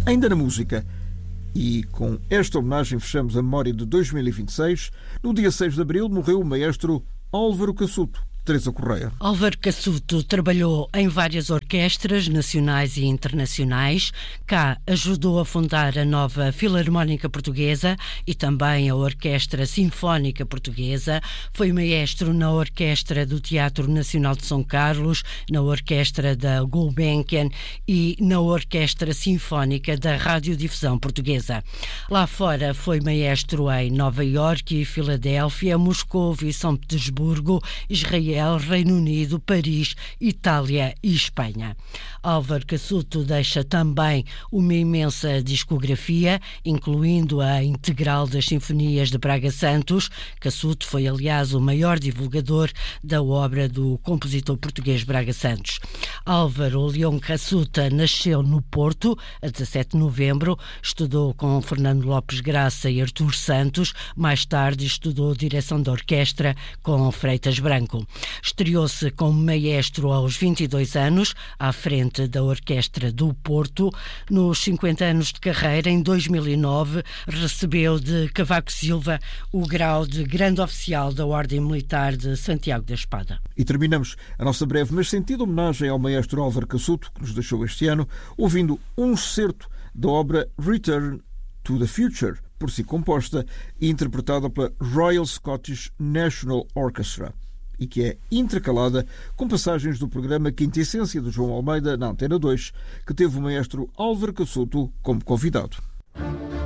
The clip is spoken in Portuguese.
Ainda na música, e com esta homenagem fechamos a memória de 2026, no dia 6 de abril morreu o maestro Álvaro Cassuto. Teresa Correia. Álvaro Cassuto trabalhou em várias orquestras nacionais e internacionais. Cá ajudou a fundar a nova Filarmónica Portuguesa e também a Orquestra Sinfónica Portuguesa. Foi maestro na Orquestra do Teatro Nacional de São Carlos, na Orquestra da Gulbenkian e na Orquestra Sinfónica da Radiodifusão Portuguesa. Lá fora foi maestro em Nova Iorque, Filadélfia, Moscou e São Petersburgo, Israel, Reino Unido, Paris, Itália e Espanha. Álvaro Cassuto deixa também uma imensa discografia, incluindo a integral das Sinfonias de Braga Santos. Cassuto foi, aliás, o maior divulgador da obra do compositor português Braga Santos. Álvaro Leão Cassuta nasceu no Porto, a 17 de novembro, estudou com Fernando Lopes Graça e Artur Santos, mais tarde estudou direção de orquestra com Freitas Branco. Estreou-se como maestro aos 22 anos, à frente da Orquestra do Porto. Nos 50 anos de carreira, em 2009, recebeu de Cavaco Silva o grau de Grande Oficial da Ordem Militar de Santiago da Espada. E terminamos a nossa breve, mas sentida homenagem ao maestro Álvaro Cassuto, que nos deixou este ano, ouvindo um excerto da obra Return to the Future, por si composta e interpretada pela Royal Scottish National Orchestra, e que é intercalada com passagens do programa Quinta Essência de João Almeida na Antena 2, que teve o maestro Álvaro Cassuto como convidado.